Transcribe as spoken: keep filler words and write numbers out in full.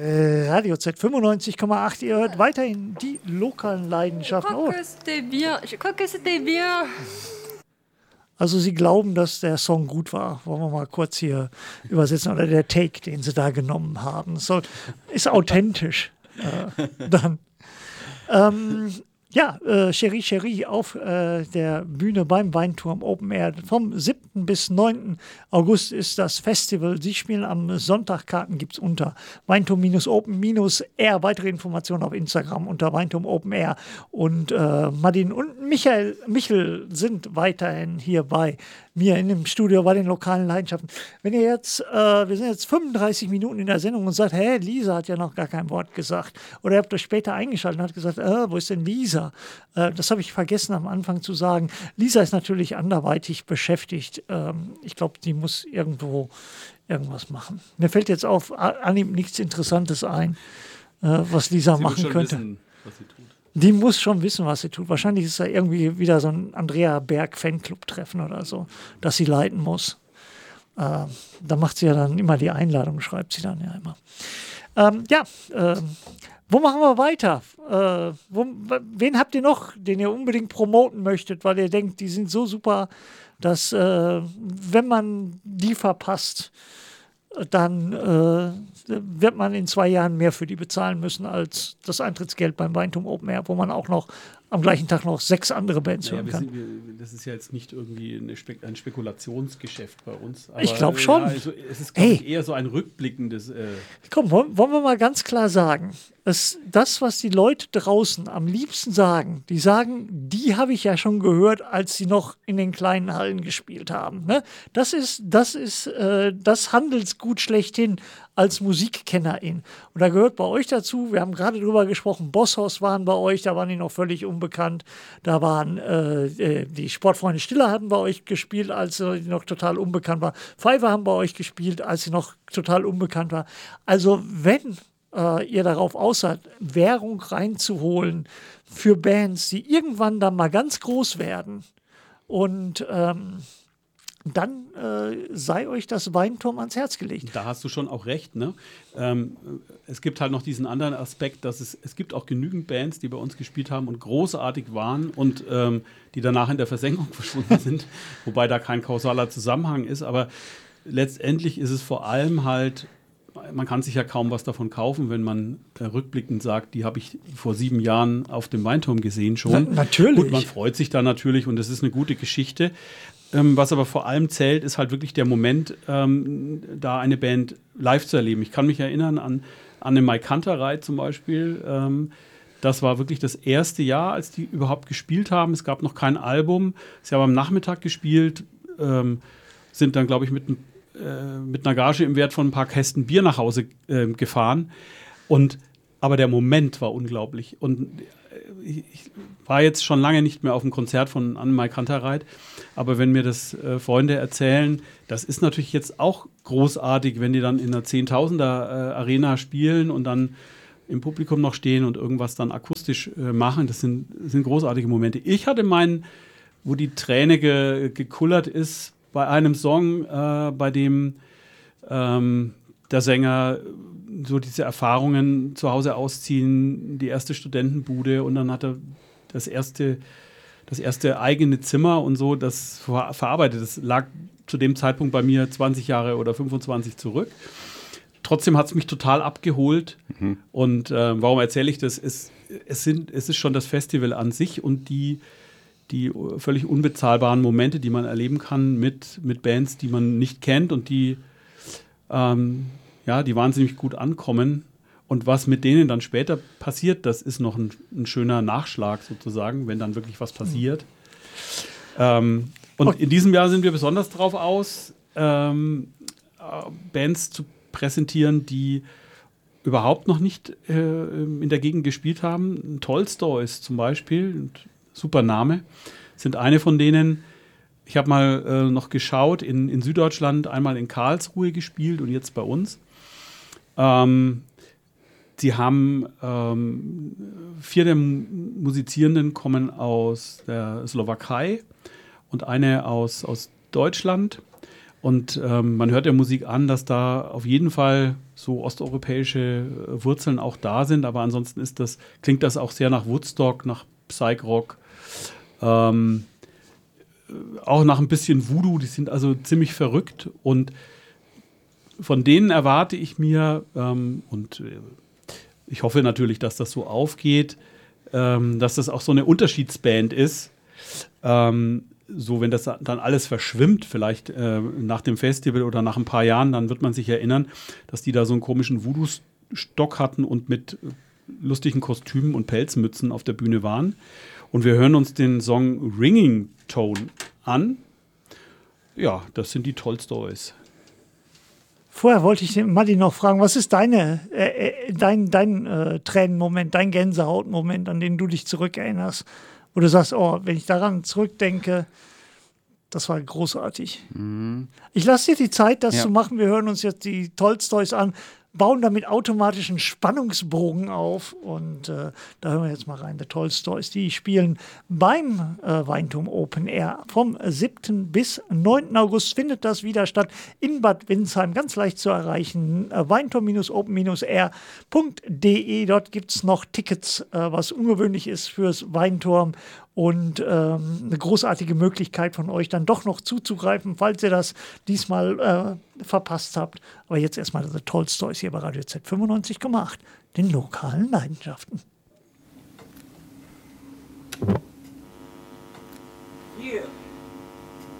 Radio Z fünfundneunzig Komma acht, ihr hört weiterhin die lokalen Leidenschaften. Oh. C'était bien. Je crois que c'était bien. Also Sie glauben, dass der Song gut war. Wollen wir mal kurz hier übersetzen. Oder der Take, den Sie da genommen haben. Soll, ist authentisch. äh, dann. Ähm, ja, äh, Cherie Cherie auf äh, der Bühne beim Weinturm Open Air. Vom siebten bis neunten August ist das Festival. Sie spielen am Sonntag. Karten gibt es unter Weinturm-Open-Air. Weitere Informationen auf Instagram unter Weinturm Open Air. Und äh, Madin und Michael, Michel sind weiterhin hier bei mir in dem Studio bei den lokalen Leidenschaften. Wenn ihr jetzt, äh, wir sind jetzt fünfunddreißig Minuten in der Sendung und sagt, hä, Lisa hat ja noch gar kein Wort gesagt. Oder ihr habt euch später eingeschaltet und habt gesagt, äh, wo ist denn Lisa? Äh, das habe ich vergessen am Anfang zu sagen. Lisa ist natürlich anderweitig beschäftigt. Ähm, ich glaube, die muss irgendwo irgendwas machen. Mir fällt jetzt auf Anhieb nichts Interessantes ein, äh, was Lisa sie machen könnte. Wissen, was sie tut. Die muss schon wissen, was sie tut. Wahrscheinlich ist da irgendwie wieder so ein Andrea Berg-Fanclub-Treffen oder so, das sie leiten muss. Äh, da macht sie ja dann immer die Einladung, schreibt sie dann ja immer. Ähm, ja, äh, wo machen wir weiter? Äh, wo, wen habt ihr noch, den ihr unbedingt promoten möchtet, weil ihr denkt, die sind so super, dass äh, wenn man die verpasst, dann äh, wird man in zwei Jahren mehr für die bezahlen müssen als das Eintrittsgeld beim Weinturm Open Air, wo man auch noch am gleichen Tag noch sechs andere Bands naja, hören kann. Sind, wir, das ist ja jetzt nicht irgendwie eine Spek- ein Spekulationsgeschäft bei uns. Aber, ich glaube schon. Ja, also es ist glaub ich, eher so ein rückblickendes... Äh Komm, wollen, wollen wir mal ganz klar sagen, es, das, was die Leute draußen am liebsten sagen, die sagen, die habe ich ja schon gehört, als sie noch in den kleinen Hallen gespielt haben. Ne? Das ist, das ist äh, das Handelsgut schlechthin als Musikkennerin. Und da gehört bei euch dazu, wir haben gerade drüber gesprochen, Bosshaus waren bei euch, da waren die noch völlig unbekannt. Da waren äh, die Sportfreunde Stiller hatten bei euch gespielt, als sie noch total unbekannt war. Fiverr haben bei euch gespielt, als sie noch total unbekannt war. Also wenn äh, ihr darauf aus seid, Währung reinzuholen für Bands, die irgendwann dann mal ganz groß werden und ähm, dann äh, sei euch das Weinturm ans Herz gelegt. Da hast du schon auch recht, ne? Ähm, es gibt halt noch diesen anderen Aspekt, dass es, es gibt auch genügend Bands, die bei uns gespielt haben und großartig waren und ähm, die danach in der Versenkung verschwunden sind, wobei da kein kausaler Zusammenhang ist, aber letztendlich ist es vor allem halt, man kann sich ja kaum was davon kaufen, wenn man äh, rückblickend sagt, die habe ich vor sieben Jahren auf dem Weinturm gesehen schon. Na, natürlich. Gut, man freut sich da natürlich und das ist eine gute Geschichte. Ähm, was aber vor allem zählt, ist halt wirklich der Moment, ähm, da eine Band live zu erleben. Ich kann mich erinnern an, an eine Mike Hunter-Ride zum Beispiel. Ähm, das war wirklich das erste Jahr, als die überhaupt gespielt haben. Es gab noch kein Album. Sie haben am Nachmittag gespielt, ähm, sind dann, glaube ich, mit, äh, mit einer Gage im Wert von ein paar Kästen Bier nach Hause äh, gefahren. Und, aber der Moment war unglaublich. Und ich war jetzt schon lange nicht mehr auf einem Konzert von Anne-Mike Hunter-Ride, aber wenn mir das äh, Freunde erzählen, das ist natürlich jetzt auch großartig, wenn die dann in einer Zehntausender äh, Arena spielen und dann im Publikum noch stehen und irgendwas dann akustisch äh, machen. Das sind, sind großartige Momente. Ich hatte meinen, wo die Träne ge- gekullert ist, bei einem Song, äh, bei dem ähm, der Sänger so diese Erfahrungen zu Hause ausziehen, die erste Studentenbude und dann hat er das erste, das erste eigene Zimmer und so, das ver- verarbeitet. Das lag zu dem Zeitpunkt bei mir zwanzig Jahre oder fünfundzwanzig zurück. Trotzdem hat es mich total abgeholt. Mhm. Und äh, warum erzähle ich das? Es, es, sind, es ist schon das Festival an sich und die, die völlig unbezahlbaren Momente, die man erleben kann mit, mit Bands, die man nicht kennt und die ähm, ja, die wahnsinnig gut ankommen. Und was mit denen dann später passiert, das ist noch ein, ein schöner Nachschlag sozusagen, wenn dann wirklich was passiert. Mhm. Ähm, und okay. In diesem Jahr sind wir besonders drauf aus, ähm, äh, Bands zu präsentieren, die überhaupt noch nicht äh, in der Gegend gespielt haben. Tolstoy ist zum Beispiel, ein super Name, sind eine von denen. Ich habe mal äh, noch geschaut, in, in Süddeutschland einmal in Karlsruhe gespielt und jetzt bei uns. Ähm, sie haben ähm, vier der Musizierenden kommen aus der Slowakei und eine aus, aus Deutschland. Und ähm, man hört der Musik an, dass da auf jeden Fall so osteuropäische äh, Wurzeln auch da sind. Aber ansonsten ist das, klingt das auch sehr nach Woodstock, nach Psych-Rock. Ähm, auch nach ein bisschen Voodoo. Die sind also ziemlich verrückt. Und von denen erwarte ich mir, ähm, und äh, ich hoffe natürlich, dass das so aufgeht, ähm, dass das auch so eine Unterschiedsband ist. Ähm, so, wenn das dann alles verschwimmt, vielleicht äh, nach dem Festival oder nach ein paar Jahren, dann wird man sich erinnern, dass die da so einen komischen Voodoo-Stock hatten und mit lustigen Kostümen und Pelzmützen auf der Bühne waren. Und wir hören uns den Song Ringing Tone an. Ja, das sind die Tolstoys. Vorher wollte ich den Matti noch fragen, was ist deine, äh, dein, dein äh, Tränenmoment, dein Gänsehautmoment, an den du dich zurückerinnerst? Wo du sagst, oh, wenn ich daran zurückdenke, das war großartig. Mhm. Ich lasse dir die Zeit, das ja. zu machen. Wir hören uns jetzt die Tolstoys an, bauen damit automatisch einen Spannungsbogen auf. Und äh, da hören wir jetzt mal rein. Die Tolstoys, die spielen beim äh, Weinturm Open Air. Vom siebten bis neunten August findet das wieder statt in Bad Windsheim. Ganz leicht zu erreichen. Äh, weinturm open air punkt de. Dort gibt es noch Tickets, äh, was ungewöhnlich ist fürs Weinturm. Und ähm, eine großartige Möglichkeit von euch dann doch noch zuzugreifen, falls ihr das diesmal äh, verpasst habt. Aber jetzt erstmal The Tolstoys hier bei Radio Z fünfundneunzig Komma acht, den lokalen Leidenschaften. Yeah.